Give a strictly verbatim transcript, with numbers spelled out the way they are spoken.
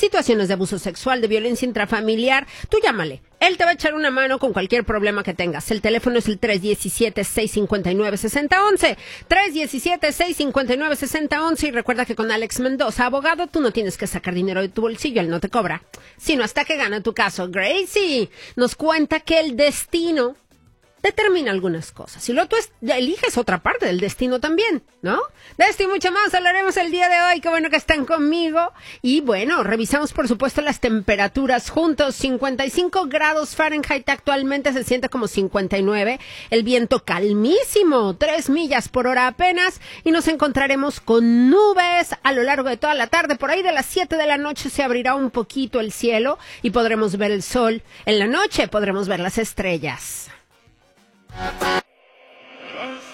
situaciones de abuso sexual, de violencia intrafamiliar, tú llámale. Él te va a echar una mano con cualquier problema que tengas. El teléfono es el tres uno siete, seis cinco nueve, seis cero uno uno. tres uno siete, seis cinco nueve, seis cero uno uno. Y recuerda que con Alex Mendoza, abogado, tú no tienes que sacar dinero de tu bolsillo, él no te cobra, sino hasta que gana tu caso. Gracie nos cuenta que el destino determina algunas cosas. Y luego tú es, eliges otra parte del destino también, ¿no? De esto y mucho más hablaremos el día de hoy. Qué bueno que están conmigo. Y bueno, revisamos por supuesto las temperaturas juntos. cincuenta y cinco grados Fahrenheit actualmente, se siente como cincuenta y nueve. El viento calmísimo, tres millas por hora apenas. Y nos encontraremos con nubes a lo largo de toda la tarde. Por ahí de las siete de la noche se abrirá un poquito el cielo y podremos ver el sol. En la noche podremos ver las estrellas. Yes.